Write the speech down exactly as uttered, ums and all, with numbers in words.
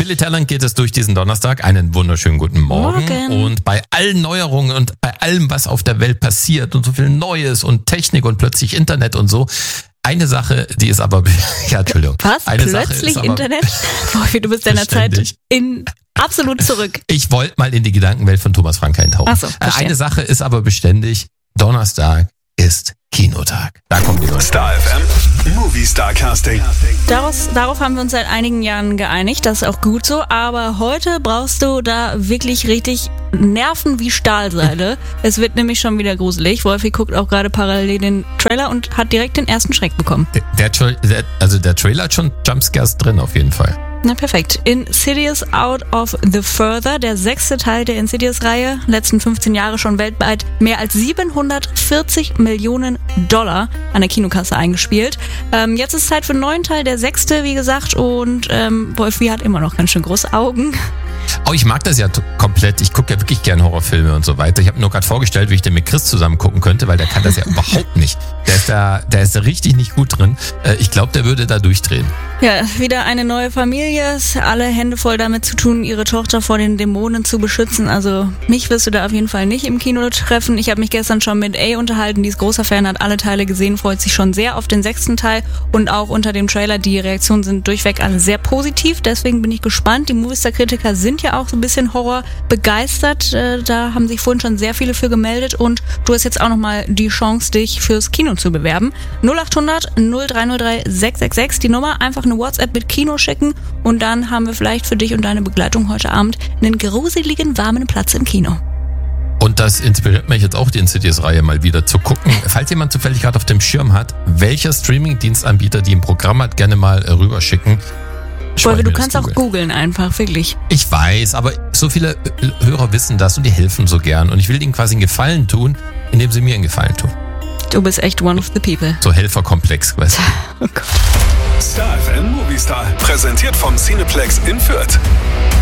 Billy Talent geht es durch diesen Donnerstag. Einen wunderschönen guten Morgen. Morgen. Und bei allen Neuerungen und bei allem, was auf der Welt passiert und so viel Neues und Technik und plötzlich Internet und so, eine Sache, die ist aber, ja, Entschuldigung. Was? Eine Plötzlich Sache ist aber Internet? Boah, du bist deiner Zeit Verständlich. in absolut zurück. Ich wollte mal in die Gedankenwelt von Thomas Frank eintauchen. Ach so, Äh, verstehe. Eine Sache ist aber beständig, Donnerstag ist Kinotag. Da kommen die Leute. Star F M Movie Star Casting. Daraus, darauf haben wir uns seit einigen Jahren geeinigt, das ist auch gut so, aber heute brauchst du da wirklich richtig Nerven wie Stahlseile. Es wird nämlich schon wieder gruselig. Wolfi guckt auch gerade parallel den Trailer und hat direkt den ersten Schreck bekommen. Der, der, Tra- der, also der Trailer hat schon Jumpscares drin auf jeden Fall. Na perfekt. Insidious Out of the Further, der sechste Teil der Insidious-Reihe, letzten fünfzehn Jahre schon weltweit mehr als siebenhundertvierzig Millionen Dollar an der Kinokasse eingespielt. Ähm, jetzt ist Zeit für einen neuen Teil, der sechste, wie gesagt, und ähm, Wolfi hat immer noch ganz schön große Augen. Oh, ich mag das ja t- komplett. Ich gucke ja wirklich gern Horrorfilme und so weiter. Ich habe nur gerade vorgestellt, wie ich den mit Chris zusammen gucken könnte, weil der kann das ja überhaupt nicht. Der ist da, der ist da richtig nicht gut drin. Äh, ich glaube, der würde da durchdrehen. Ja, wieder eine neue Familie. Alle Hände voll damit zu tun, ihre Tochter vor den Dämonen zu beschützen. Also mich wirst du da auf jeden Fall nicht im Kino treffen. Ich habe mich gestern schon mit A unterhalten, die ist großer Fan, hat alle Teile gesehen, freut sich schon sehr auf den sechsten Teil. Und auch unter dem Trailer, die Reaktionen sind durchweg alle sehr positiv. Deswegen bin ich gespannt. Die Movistar-Kritiker sind ja auch so ein bisschen Horror begeistert. Äh, Da haben sich vorhin schon sehr viele für gemeldet. Und du hast jetzt auch nochmal die Chance, dich fürs Kino zu bewerben. null acht hundert null drei null drei sechs sechs sechs, die Nummer, einfach eine WhatsApp mit Kino schicken und dann haben wir vielleicht für dich und deine Begleitung heute Abend einen gruseligen, warmen Platz im Kino. Und das inspiriert mich jetzt auch, die Insidious-Reihe mal wieder zu gucken. Falls jemand zufällig gerade auf dem Schirm hat, welcher Streaming-Dienstanbieter die im Programm hat, gerne mal äh, rüberschicken. Wolfi, du kannst auch googeln einfach, wirklich. Ich weiß, aber so viele äh, Hörer wissen das und die helfen so gern. Und ich will ihnen quasi einen Gefallen tun, indem sie mir einen Gefallen tun. Du bist echt one of the people. So Helferkomplex quasi. Oh Gott. Star F M Movie Star. Präsentiert vom Cineplex in Fürth.